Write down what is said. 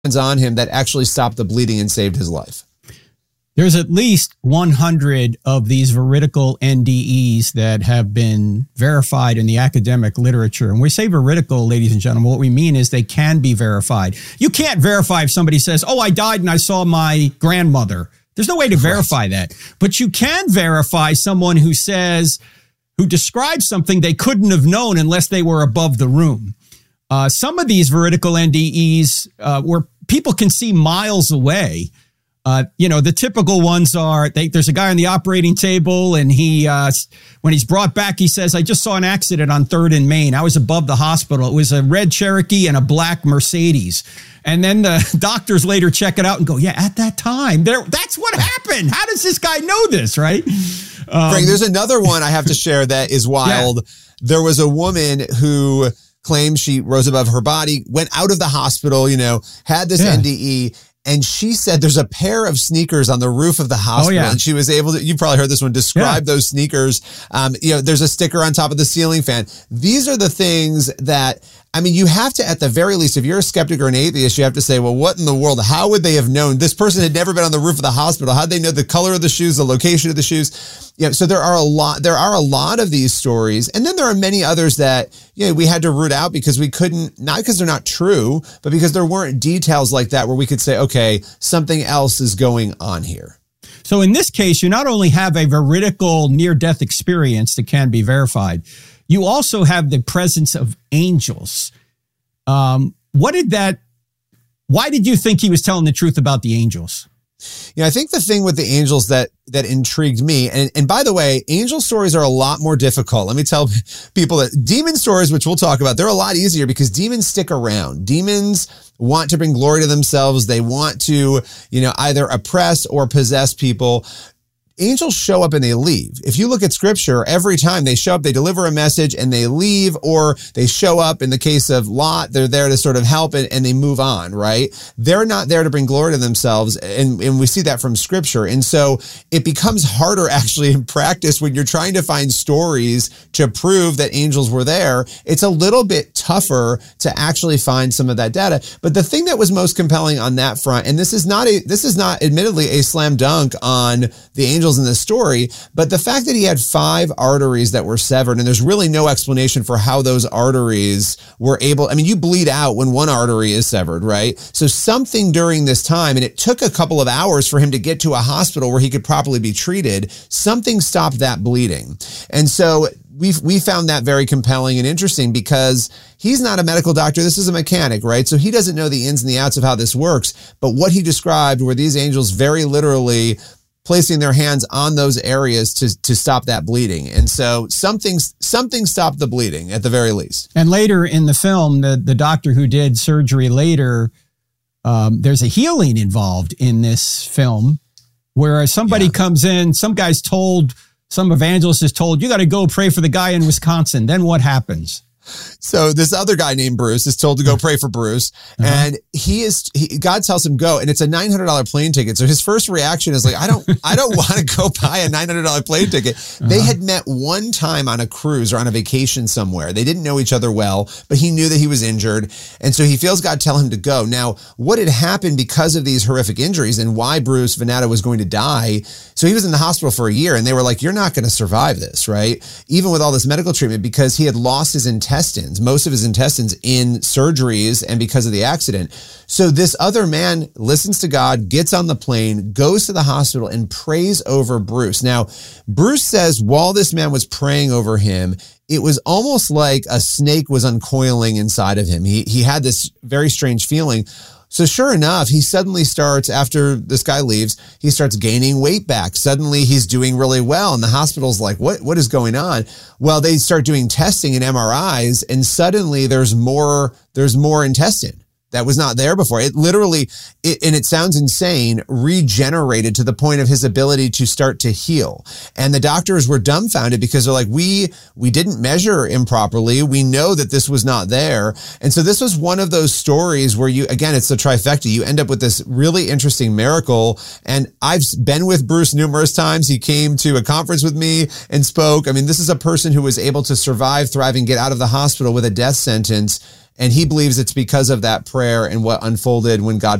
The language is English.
on him that actually stopped the bleeding and saved his life. There's at least 100 of these veridical NDEs that have been verified in the academic literature. And when we say veridical, ladies and gentlemen, what we mean is they can be verified. You can't verify if somebody says, oh, I died and I saw my grandmother. There's no way to verify that. But you can verify someone who describes something they couldn't have known unless they were above the room. Some of these veridical NDEs where people can see miles away. The typical ones are there's a guy on the operating table and when he's brought back, he says, I just saw an accident on 3rd and Main. I was above the hospital. It was a red Cherokee and a black Mercedes. And then the doctors later check it out and go, yeah, at that time, that's what happened. How does this guy know this, right? Frank, there's another one I have to share that is wild. Yeah. There was a woman who claimed she rose above her body, went out of the hospital, had this NDE. And she said there's a pair of sneakers on the roof of the hospital. And she was able to, you probably heard this one, describe those sneakers. There's a sticker on top of the ceiling fan. These are the things that, you have to, at the very least, if you're a skeptic or an atheist, you have to say, well, what in the world? How would they have known? This person had never been on the roof of the hospital. How'd they know the color of the shoes, the location of the shoes? So there are a lot of these stories. And then there are many others that, we had to root out because we couldn't, not because they're not true, but because there weren't details like that where we could say, okay, something else is going on here. So in this case, you not only have a veridical near-death experience that can be verified, you also have the presence of angels. Why did you think he was telling the truth about the angels? I think the thing with the angels that intrigued me, and by the way, angel stories are a lot more difficult. Let me tell people that demon stories, which we'll talk about, they're a lot easier because demons stick around. Demons want to bring glory to themselves. They want to, either oppress or possess people. Angels show up and they leave. If you look at scripture, every time they show up, they deliver a message and they leave, or they show up. In the case of Lot, they're there to sort of help and they move on, right? They're not there to bring glory to themselves. And we see that from scripture. And so it becomes harder actually in practice when you're trying to find stories to prove that angels were there. It's a little bit tougher to actually find some of that data. But the thing that was most compelling on that front, and this is not admittedly a slam dunk on the angels in this story, but the fact that he had 5 arteries that were severed, and there's really no explanation for how those arteries were able, you bleed out when one artery is severed, right? So something during this time, and it took a couple of hours for him to get to a hospital where he could properly be treated, something stopped that bleeding. And so we found that very compelling and interesting because he's not a medical doctor. This is a mechanic, right? So he doesn't know the ins and the outs of how this works. But what he described were these angels very literally placing their hands on those areas to stop that bleeding. And so something stopped the bleeding at the very least. And later in the film, the doctor who did surgery later, there's a healing involved in this film where somebody comes in, some evangelist is told, you got to go pray for the guy in Wisconsin. Then what happens? So this other guy named Bruce is told to go pray for Bruce, and God tells him go, and it's a $900 plane ticket. So his first reaction is like, I don't want to go buy a $900 plane ticket. They had met one time on a cruise or on a vacation somewhere. They didn't know each other well, but he knew that he was injured, and so he feels God tell him to go. Now, what had happened because of these horrific injuries and why Bruce Venata was going to die? So he was in the hospital for a year, and they were like, you're not going to survive this, right? Even with all this medical treatment, because he had lost his most of his intestines in surgeries and because of the accident. So this other man listens to God, gets on the plane, goes to the hospital and prays over Bruce. Now, Bruce says while this man was praying over him, it was almost like a snake was uncoiling inside of him. He had this very strange feeling. So sure enough, he suddenly starts, after this guy leaves, he starts gaining weight back. Suddenly he's doing really well. And the hospital's like, what is going on? Well, they start doing testing and MRIs, and suddenly there's more intestine that was not there before. It literally, and it sounds insane, regenerated to the point of his ability to start to heal. And the doctors were dumbfounded because they're like, we didn't measure improperly. We know that this was not there. And so this was one of those stories where it's the trifecta. You end up with this really interesting miracle. And I've been with Bruce numerous times. He came to a conference with me and spoke. This is a person who was able to survive, thrive, and get out of the hospital with a death sentence. And he believes it's because of that prayer and what unfolded when God